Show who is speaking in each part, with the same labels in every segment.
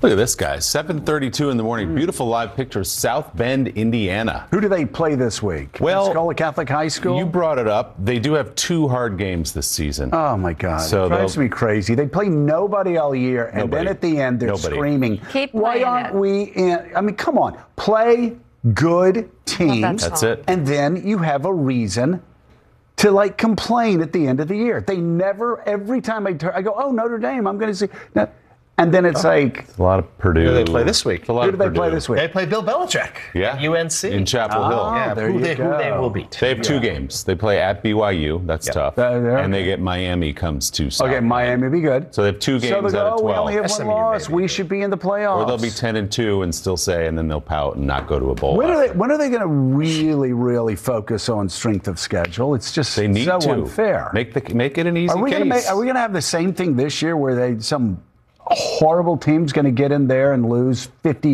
Speaker 1: Look at this, guys. 7:32 in the morning. Beautiful live pictures. South Bend, Indiana.
Speaker 2: Who do they play this week?
Speaker 1: Well,
Speaker 2: Pensacola Catholic High School?
Speaker 1: You brought it up. They do have 2 hard games this season.
Speaker 2: Oh, my God.
Speaker 1: So
Speaker 2: it drives me crazy. They play nobody all year, and then at the end, they're screaming.
Speaker 3: Keep
Speaker 2: Why aren't we in? I mean, come on. Play good teams.
Speaker 1: That's it.
Speaker 2: And then you have a reason to, like, complain at the end of the year. They never, every time I go, oh, Notre Dame, I'm going to see. Now, and then it's like.
Speaker 1: It's a lot of Purdue.
Speaker 4: Who do they play this week?
Speaker 2: Who do they play this week?
Speaker 4: They play Bill Belichick.
Speaker 1: Yeah.
Speaker 4: At UNC.
Speaker 1: In Chapel Hill.
Speaker 4: Yeah,
Speaker 2: there
Speaker 4: who
Speaker 2: you
Speaker 4: they
Speaker 2: go.
Speaker 4: will beat.
Speaker 1: They have 2 games. They play at BYU. That's tough. And they get Miami comes to South
Speaker 2: Okay,
Speaker 1: Bend.
Speaker 2: Miami be good.
Speaker 1: So they have 2 games
Speaker 2: So they
Speaker 1: out
Speaker 2: go,
Speaker 1: of 12.
Speaker 2: we only have
Speaker 4: SMU
Speaker 2: one loss.
Speaker 4: maybe.
Speaker 2: We should be in the playoffs.
Speaker 1: Or they'll be 10-2 and still say, and then they'll pout and not go to a bowl.
Speaker 2: When are they going to really, really focus on strength of schedule? It's just
Speaker 1: They need
Speaker 2: so
Speaker 1: to.
Speaker 2: unfair.
Speaker 1: Make it an easy
Speaker 2: Are we
Speaker 1: case.
Speaker 2: going to have the same thing this year where some horrible team's going to get in there and lose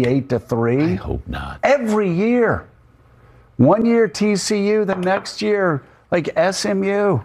Speaker 2: 58-3?
Speaker 1: I hope not.
Speaker 2: Every year. One year TCU, the next year like SMU.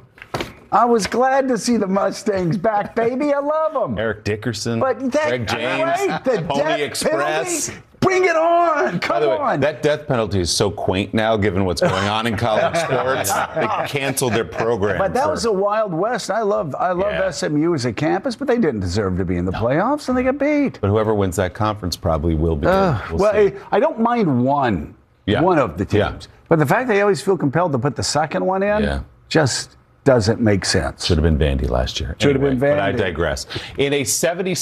Speaker 2: I was glad to see the Mustangs back, baby. I love them.
Speaker 1: Eric Dickerson,
Speaker 2: But that,
Speaker 1: Greg James,
Speaker 2: wait, the
Speaker 1: Pony
Speaker 2: death
Speaker 1: Express.
Speaker 2: penalty? Bring it on.
Speaker 1: By
Speaker 2: Come
Speaker 1: the way,
Speaker 2: on.
Speaker 1: that death penalty is so quaint now, given what's going on in college sports. They canceled their program.
Speaker 2: But that was a Wild West. I love SMU as a campus, but they didn't deserve to be in the playoffs, and they got beat.
Speaker 1: But whoever wins that conference probably will be. We'll see.
Speaker 2: I don't mind one of the teams.
Speaker 1: Yeah.
Speaker 2: But the fact they always feel compelled to put the second one in just doesn't make sense.
Speaker 1: Should have been Vandy last year.
Speaker 2: Should have been Vandy.
Speaker 1: But I digress. In a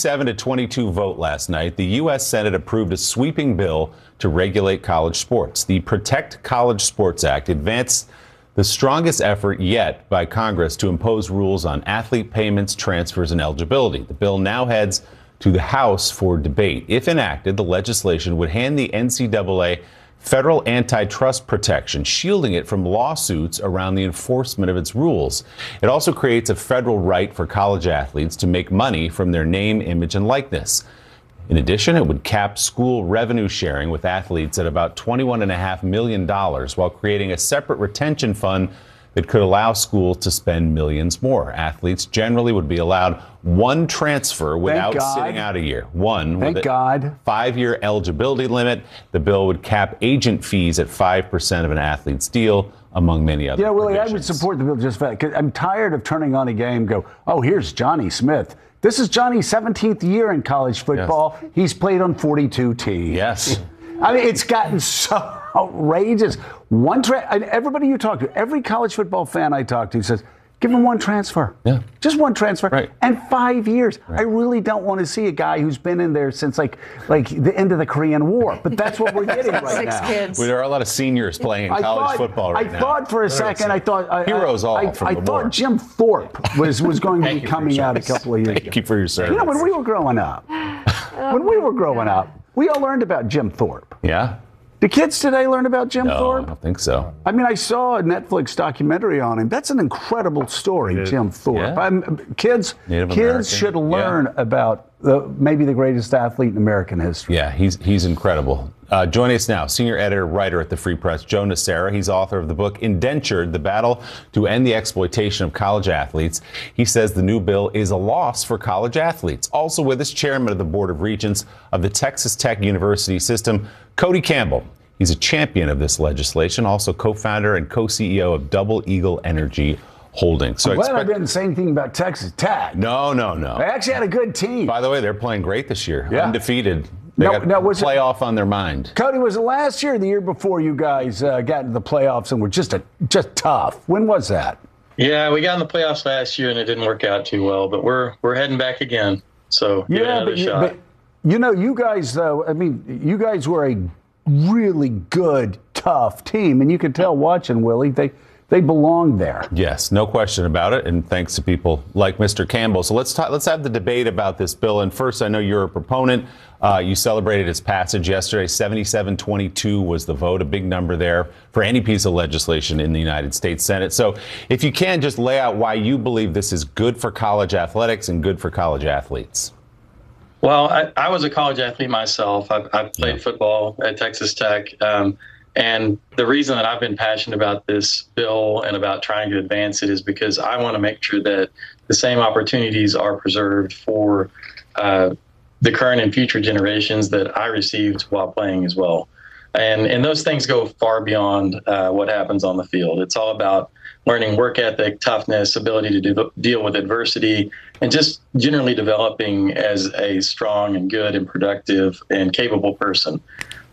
Speaker 1: 77-22 vote last night, the U.S. Senate approved a sweeping bill to regulate college sports. The Protect College Sports Act advanced the strongest effort yet by Congress to impose rules on athlete payments, transfers, and eligibility. The bill now heads to the House for debate. If enacted, the legislation would hand the NCAA federal antitrust protection, shielding it from lawsuits around the enforcement of its rules. It also creates a federal right for college athletes to make money from their name, image, and likeness. In addition, it would cap school revenue sharing with athletes at about $21.5 million while creating a separate retention fund that could allow schools to spend millions more. Athletes generally would be allowed 1 transfer without sitting out a year. With a 5-year eligibility limit. The bill would cap agent fees at 5% of an athlete's deal, among many other
Speaker 2: Willie, I would
Speaker 1: provisions.
Speaker 2: support the bill just for that, 'cause I'm tired of turning on a game, go, oh, here's Johnny Smith. This is Johnny's 17th year in college football. Yes. He's played on 42 teams.
Speaker 1: Yes.
Speaker 2: I mean, it's gotten so outrageous. Everybody you talk to, every college football fan I talk to says, give him 1 transfer.
Speaker 1: Yeah.
Speaker 2: Just 1 transfer.
Speaker 1: Right.
Speaker 2: And 5 years.
Speaker 1: Right.
Speaker 2: I really don't want to see a guy who's been in there since like the end of the Korean War. But that's what we're getting right now.
Speaker 3: 6 kids.
Speaker 1: Well, there are a lot of seniors playing in college football right now.
Speaker 2: I thought for a second, I thought
Speaker 1: Heroes all
Speaker 2: I
Speaker 1: from the
Speaker 2: thought
Speaker 1: war.
Speaker 2: Jim Thorpe was going to be coming out a couple of years ago.
Speaker 1: Thank you for your service.
Speaker 2: You know, when we were growing up, we all learned about Jim Thorpe.
Speaker 1: Yeah?
Speaker 2: Do kids today learn about Jim
Speaker 1: No, I
Speaker 2: Thorpe?
Speaker 1: don't think so.
Speaker 2: I mean, I saw a Netflix documentary on him. That's an incredible story, Jim Thorpe.
Speaker 1: Yeah.
Speaker 2: Kids should learn about maybe the greatest athlete in American history.
Speaker 1: Yeah, he's incredible. Joining us now, senior editor, writer at the Free Press, Joe Nocera. He's author of the book Indentured, The Battle to End the Exploitation of College Athletes. He says the new bill is a loss for college athletes. Also with us, chairman of the Board of Regents of the Texas Tech University System, Cody Campbell. He's a champion of this legislation, also co-founder and co-CEO of Double Eagle Energy Holdings. So
Speaker 2: I'm glad I didn't say anything about Texas Tech.
Speaker 1: No.
Speaker 2: They actually had a good team.
Speaker 1: By the way, they're playing great this year.
Speaker 2: Yeah.
Speaker 1: Undefeated. They got playoff on their mind.
Speaker 2: Cody, was it last year or the year before you guys got into the playoffs and were just tough? When was that?
Speaker 5: Yeah, we got in the playoffs last year and it didn't work out too well, but we're heading back again. So give it another shot.
Speaker 2: But you know, you guys though, I mean, you guys were a really good, tough team, and you could tell watching Willie, they belong there.
Speaker 1: Yes, no question about it, and thanks to people like Mr. Campbell. So let's have the debate about this bill. And first, I know you're a proponent. You celebrated its passage yesterday. 77-22 was the vote, a big number there for any piece of legislation in the United States Senate. So if you can, just lay out why you believe this is good for college athletics and good for college athletes.
Speaker 5: Well, I was a college athlete myself. I've played football at Texas Tech. And the reason that I've been passionate about this bill and about trying to advance it is because I want to make sure that the same opportunities are preserved for the current and future generations that I received while playing as well. And those things go far beyond what happens on the field. It's all about learning work ethic, toughness, ability to deal with adversity, and just generally developing as a strong and good and productive and capable person.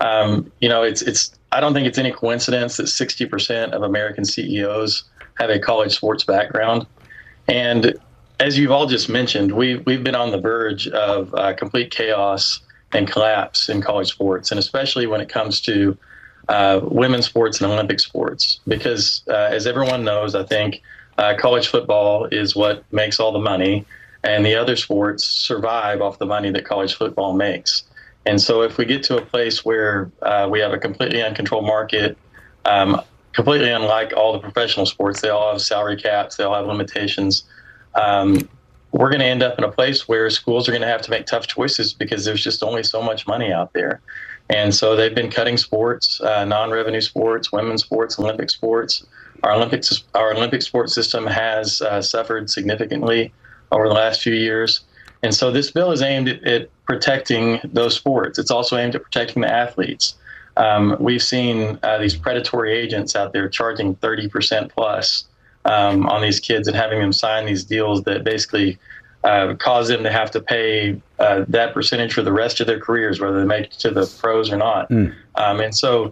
Speaker 5: I don't think it's any coincidence that 60% of American CEOs have a college sports background. And as you've all just mentioned, we've been on the verge of complete chaos and collapse in college sports, and especially when it comes to women's sports and Olympic sports. Because as everyone knows, I think college football is what makes all the money, and the other sports survive off the money that college football makes. And so if we get to a place where we have a completely uncontrolled market, completely unlike all the professional sports, they all have salary caps, they all have limitations, we're going to end up in a place where schools are going to have to make tough choices because there's just only so much money out there. And so they've been cutting sports, non-revenue sports, women's sports, Olympic sports. Our Olympic sports system has suffered significantly over the last few years. And so this bill is aimed at protecting those sports. It's also aimed at protecting the athletes. We've seen these predatory agents out there charging 30% plus on these kids and having them sign these deals that basically cause them to have to pay that percentage for the rest of their careers, whether they make it to the pros or not. And so,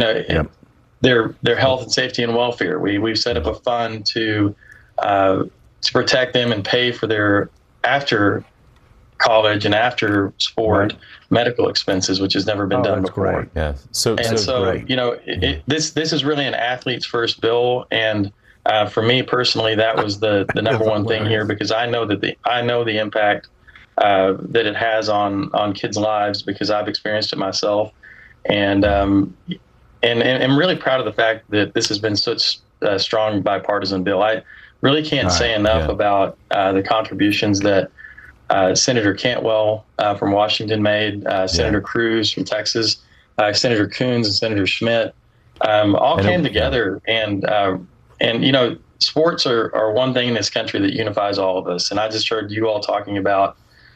Speaker 5: their health and safety and welfare. We've set up a fund to protect them and pay for their after college and after sport medical expenses, which has never been done before.
Speaker 2: Great.
Speaker 1: Yeah. So
Speaker 5: this is really an athlete's first bill, and for me personally, that was the number one thing here, because I know the impact that it has on kids' lives, because I've experienced it myself, and I'm really proud of the fact that this has been such a strong bipartisan bill. I really can't say enough about the contributions that Senator Cantwell from Washington made, Senator Cruz from Texas, Senator Coons and Senator Schmidt all came together, and sports are one thing in this country that unifies all of us. And I just heard you all talking about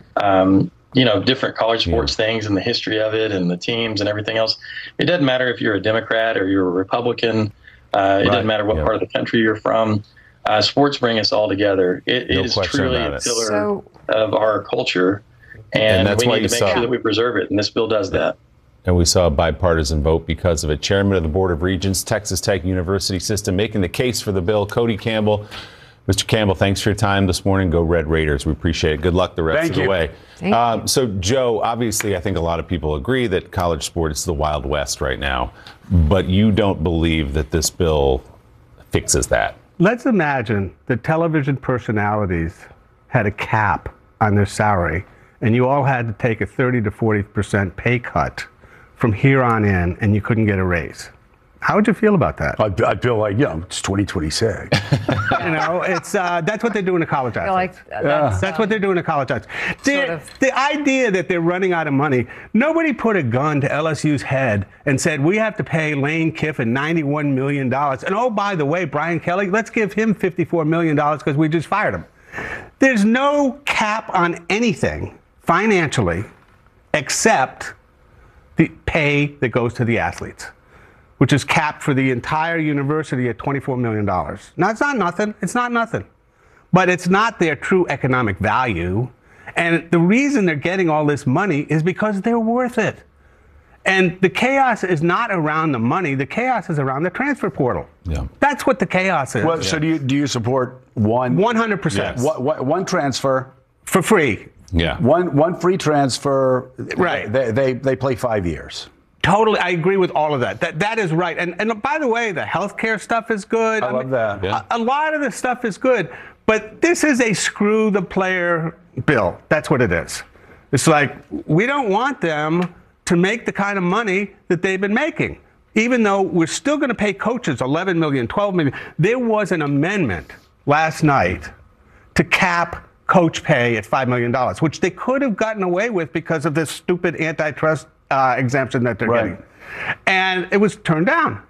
Speaker 5: different college sports things and the history of it and the teams and everything else. It doesn't matter if you're a Democrat or you're a Republican. It doesn't matter what part of the country you're from. Sports bring us all together. It is truly a pillar of our culture, and we need to make sure that we preserve it, and this bill does that.
Speaker 1: And we saw a bipartisan vote because of it. Chairman of the Board of Regents, Texas Tech University System, making the case for the bill, Cody Campbell. Mr. Campbell, thanks for your time this morning. Go Red Raiders. We appreciate it. Good luck the rest of the way. So, Joe, obviously, I think a lot of people agree that college sports is the Wild West right now, but you don't believe that this bill fixes that.
Speaker 3: Let's imagine that television personalities had a cap on their salary, and you all had to take a 30 to 40% pay cut from here on in, and you couldn't get a raise. How would you feel about that?
Speaker 2: I'd feel like, it's 2026.
Speaker 3: It's that's what they're doing to college athletes. That's what they're doing to college athletes. The idea that they're running out of money, nobody put a gun to LSU's head and said, we have to pay Lane Kiffin $91 million. And oh, by the way, Brian Kelly, let's give him $54 million because we just fired him. There's no cap on anything financially except the pay that goes to the athletes, which is capped for the entire university at $24 million. Now, it's not nothing. It's not nothing. But it's not their true economic value. And the reason they're getting all this money is because they're worth it. And the chaos is not around the money. The chaos is around the transfer portal. Yeah. That's what the chaos is.
Speaker 2: Well, so do you support one?
Speaker 3: 100%.
Speaker 2: Yes. One transfer.
Speaker 3: For free.
Speaker 1: Yeah.
Speaker 2: One free transfer.
Speaker 3: Right.
Speaker 2: They play 5 years.
Speaker 3: Totally, I agree with all of that. That is right. And by the way, the healthcare stuff is good.
Speaker 2: I love that.
Speaker 1: Yeah.
Speaker 3: A lot of the stuff is good, but this is a screw the player bill. That's what it is. It's like, we don't want them to make the kind of money that they've been making, even though we're still going to pay coaches $11 million, $12 million. There was an amendment last night to cap coach pay at $5 million, which they could have gotten away with because of this stupid antitrust exemption that they're getting. And it was turned down.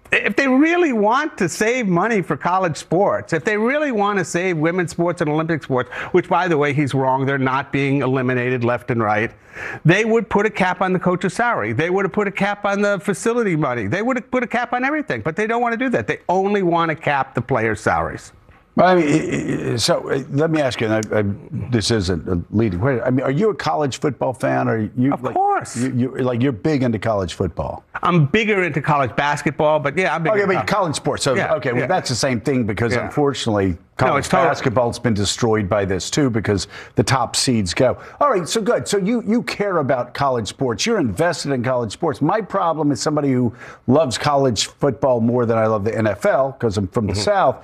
Speaker 3: if they really want to save money for college sports, if they really want to save women's sports and Olympic sports, which, by the way, he's wrong, they're not being eliminated left and right, they would put a cap on the coach's salary. They would have put a cap on the facility money. They would have put a cap on everything, but they don't want to do that. They only want to cap the players' salaries.
Speaker 2: I mean, so let me ask you, this isn't a leading question. I mean, are you a college football fan? Or you?
Speaker 3: Of course.
Speaker 2: You're big into college football.
Speaker 3: I'm bigger into college basketball, but yeah, I'm big.
Speaker 2: Okay, but college sports. So well, that's the same thing because unfortunately, college basketball's been destroyed by this too because the top seeds go. All right, so good. So you care about college sports. You're invested in college sports. My problem is somebody who loves college football more than I love the NFL because I'm from the South.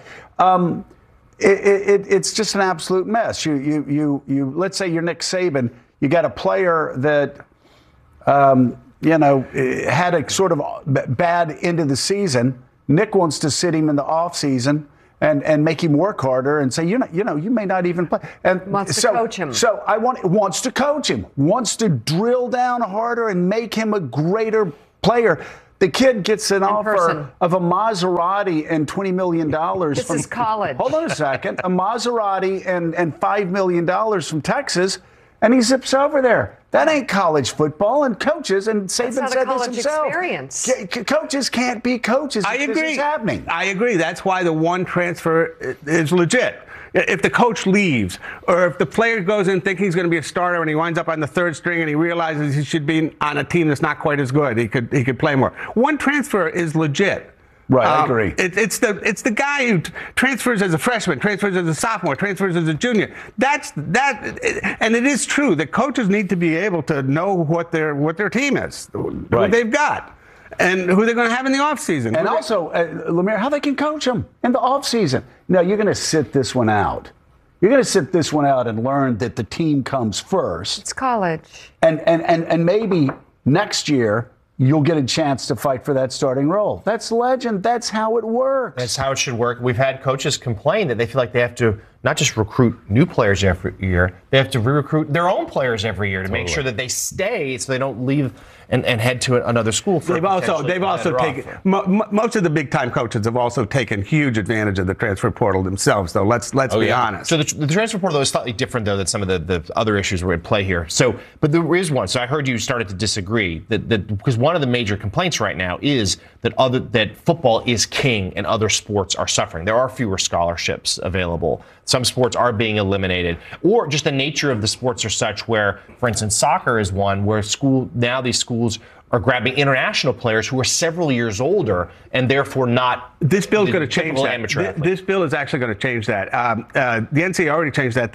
Speaker 2: It's just an absolute mess. You let's say you're Nick Saban. You got a player that had a sort of bad end of the season. Nick wants to sit him in the off season and make him work harder and say, you may not even play. And
Speaker 4: wants to coach him.
Speaker 2: So wants to coach him, wants to drill down harder and make him a greater player. The kid gets an offer of a Maserati and $20 million.
Speaker 4: This is college.
Speaker 2: Hold on a second. A Maserati and $5 million from Texas, and he zips over there. That ain't college football. And coaches, and Saban said this himself.
Speaker 4: Experience.
Speaker 2: Coaches can't be coaches.
Speaker 3: I agree.
Speaker 2: This is happening.
Speaker 3: I agree. That's why the one transfer is legit. If the coach leaves, or if the player goes in thinking he's going to be a starter and he winds up on the third string and he realizes he should be on a team that's not quite as good, he could play more. One transfer is legit.
Speaker 2: Right, I agree.
Speaker 3: It's the guy who transfers as a freshman, transfers as a sophomore, transfers as a junior. And it is true that coaches need to be able to know what their team is, what they've got, and who they're going to have in the offseason.
Speaker 2: And also, Lemire, how they can coach them in the offseason. No, you're going to sit this one out. You're going to sit this one out and learn that the team comes first.
Speaker 4: It's college.
Speaker 2: And maybe next year you'll get a chance to fight for that starting role. That's legend. That's how it works.
Speaker 6: That's how it should work. We've had coaches complain that they feel like they have to not just recruit new players every year, they have to re-recruit their own players every year to make sure that they stay so they don't leave and head to another school.
Speaker 3: They've also taken most of the big time coaches have also taken huge advantage of the transfer portal themselves, though. Let's be honest.
Speaker 6: So the transfer portal is slightly different though than some of the other issues we're at play here. So, but there is one. So I heard you started to disagree that because one of the major complaints right now is that football is king and other sports are suffering. There are fewer scholarships available. Some sports are being eliminated, or just the nature of the sports are such where, for instance, soccer is one where these schools are grabbing international players who are several years older and therefore not.
Speaker 3: This bill is going to change
Speaker 6: that.
Speaker 3: This bill is actually going to change that. The NCAA already changed that. The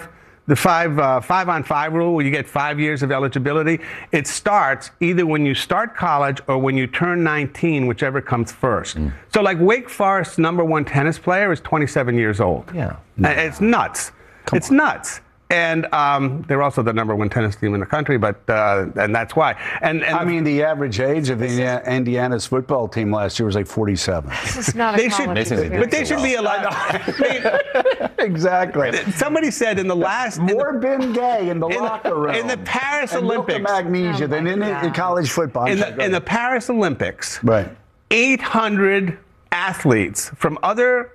Speaker 3: five-on-five rule, where you get 5 years of eligibility, it starts either when you start college or when you turn 19, whichever comes first. So like Wake Forest's #1 tennis player is 27 years old.
Speaker 6: Yeah.
Speaker 3: It's nuts. It's nuts. And they're also the #1 tennis team in the country, but and that's why. And
Speaker 2: I mean, the average age of Indiana's football team last year was like 47.
Speaker 4: This is not a college experience.
Speaker 3: But they should be allowed.
Speaker 2: Exactly.
Speaker 3: Somebody said in the last
Speaker 2: more Ben Gay in the locker room
Speaker 3: in the Paris
Speaker 2: and
Speaker 3: Olympics
Speaker 2: magnesia than in college football.
Speaker 3: In the Paris Olympics,
Speaker 2: right?
Speaker 3: 800 athletes from other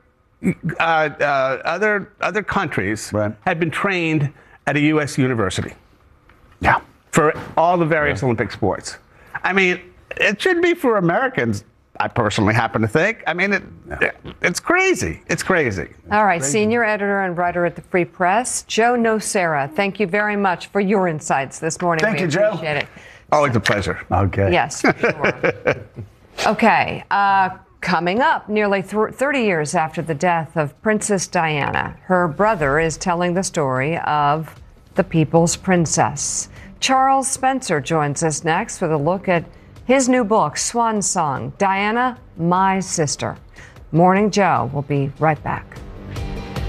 Speaker 3: countries had been trained at a U.S. university.
Speaker 2: Yeah.
Speaker 3: For all the various Olympic sports. I mean, it should be for Americans, I personally happen to think. I mean, it's crazy. It's crazy.
Speaker 4: All right, senior editor and writer at the Free Press, Joe Nocera, thank you very much for your insights this morning.
Speaker 2: Thank you, Joe.
Speaker 4: Appreciate it.
Speaker 3: Always a pleasure.
Speaker 2: Okay.
Speaker 4: Yes, sure. Okay. Coming up, nearly 30 years after the death of Princess Diana, her brother is telling the story of the People's Princess. Charles Spencer joins us next with a look at his new book, Swan Song, Diana, My Sister. Morning Joe will be right back.